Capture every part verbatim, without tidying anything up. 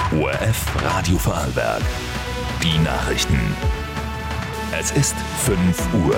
O R F Radio Vorarlberg. Die Nachrichten. Es ist fünf Uhr.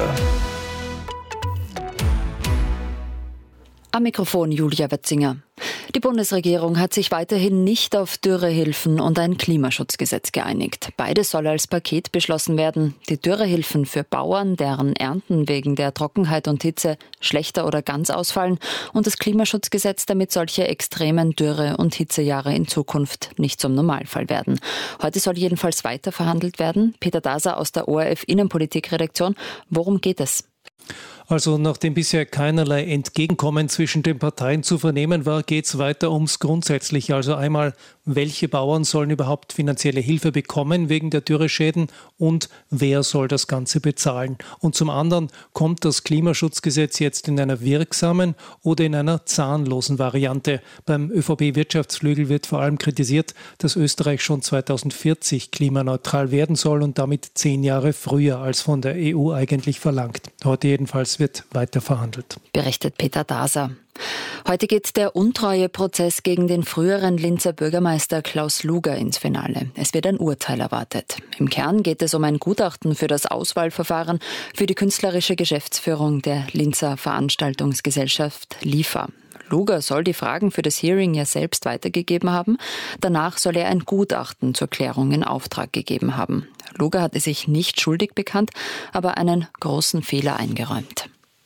Am Mikrofon Julia Wetzinger. Die Bundesregierung hat sich weiterhin nicht auf Dürrehilfen und ein Klimaschutzgesetz geeinigt. Beides soll als Paket beschlossen werden. Die Dürrehilfen für Bauern, deren Ernten wegen der Trockenheit und Hitze schlechter oder ganz ausfallen, und das Klimaschutzgesetz, damit solche extremen Dürre- und Hitzejahre in Zukunft nicht zum Normalfall werden. Heute soll jedenfalls weiter verhandelt werden. Peter Daser aus der O R F Innenpolitikredaktion. Worum geht es? Also nachdem bisher keinerlei Entgegenkommen zwischen den Parteien zu vernehmen war, geht es weiter ums Grundsätzliche. Also einmal, welche Bauern sollen überhaupt finanzielle Hilfe bekommen wegen der Dürreschäden und wer soll das Ganze bezahlen? Und zum anderen, kommt das Klimaschutzgesetz jetzt in einer wirksamen oder in einer zahnlosen Variante? Beim Ö V B-Wirtschaftsflügel wird vor allem kritisiert, dass Österreich schon zweitausendvierzig klimaneutral werden soll und damit zehn Jahre früher als von der E U eigentlich verlangt. Heute jedenfalls wird weiter verhandelt. Berichtet Peter Daser. Heute geht der Untreueprozess gegen den früheren Linzer Bürgermeister Klaus Luger ins Finale. Es wird ein Urteil erwartet. Im Kern geht es um ein Gutachten für das Auswahlverfahren für die künstlerische Geschäftsführung der Linzer Veranstaltungsgesellschaft LIFA. Luger soll die Fragen für das Hearing ja selbst weitergegeben haben. Danach soll er ein Gutachten zur Klärung in Auftrag gegeben haben. Luger hatte sich nicht schuldig bekannt, aber einen großen Fehler eingeräumt.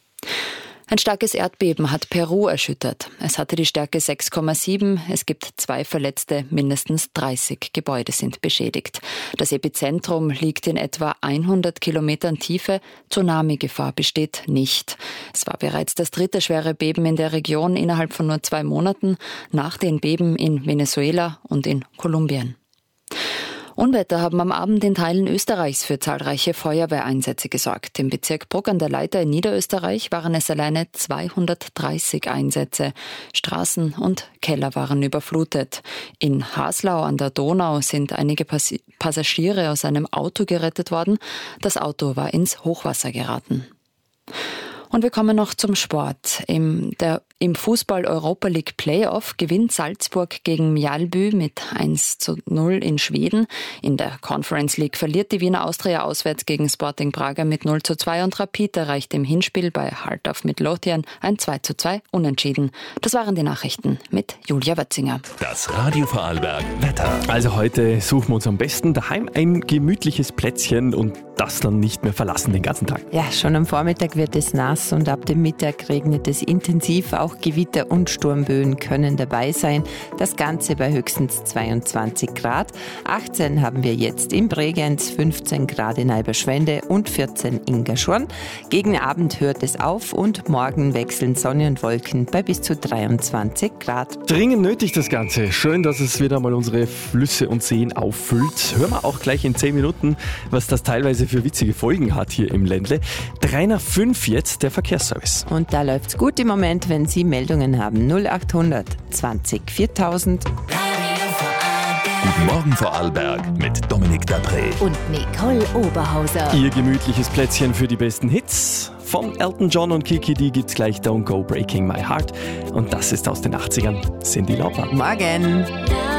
Ein starkes Erdbeben hat Peru erschüttert. Es hatte die Stärke sechs Komma sieben. Es gibt zwei Verletzte, mindestens dreißig Gebäude sind beschädigt. Das Epizentrum liegt in etwa hundert Kilometern Tiefe. Tsunami-Gefahr besteht nicht. Es war bereits das dritte schwere Beben in der Region innerhalb von nur zwei Monaten, nach den Beben in Venezuela und in Kolumbien. Unwetter haben am Abend in Teilen Österreichs für zahlreiche Feuerwehreinsätze gesorgt. Im Bezirk Bruck an der Leiter in Niederösterreich waren es alleine zweihundertdreißig Einsätze. Straßen und Keller waren überflutet. In Haslau an der Donau sind einige Pass- Passagiere aus einem Auto gerettet worden. Das Auto war ins Hochwasser geraten. Und wir kommen noch zum Sport. Im, der, im Fußball-Europa League Playoff gewinnt Salzburg gegen Mjällby mit eins zu null in Schweden. In der Conference League verliert die Wiener Austria auswärts gegen Sporting Braga mit null zu zwei und Rapid erreicht im Hinspiel bei Heart of Midlothian ein zwei zu zwei Unentschieden. Das waren die Nachrichten mit Julia Wetzinger. Das Radio Vorarlberg Wetter. Also heute suchen wir uns am besten daheim ein gemütliches Plätzchen und das dann nicht mehr verlassen den ganzen Tag. Ja, schon am Vormittag wird es nass und ab dem Mittag regnet es intensiv. Auch Gewitter und Sturmböen können dabei sein. Das Ganze bei höchstens zweiundzwanzig Grad. achtzehn haben wir jetzt in Bregenz, fünfzehn Grad in Eiberschwende und vierzehn in Gaschorn. Gegen Abend hört es auf und morgen wechseln Sonne und Wolken bei bis zu dreiundzwanzig Grad. Dringend nötig das Ganze. Schön, dass es wieder mal unsere Flüsse und Seen auffüllt. Hören wir auch gleich in zehn Minuten, was das teilweise für witzige Folgen hat hier im Ländle. drei nach fünf jetzt der Verkehrsservice. Und da läuft's gut im Moment, wenn Sie Meldungen haben. null acht hundert zwanzig viertausend. Guten Morgen Vorarlberg mit Dominik Dapré und Nicole Oberhauser. Ihr gemütliches Plätzchen für die besten Hits. Von Elton John und Kiki D gibt's gleich Don't Go Breaking My Heart. Und das ist aus den achtzigern. Cyndi Lauper. Morgen.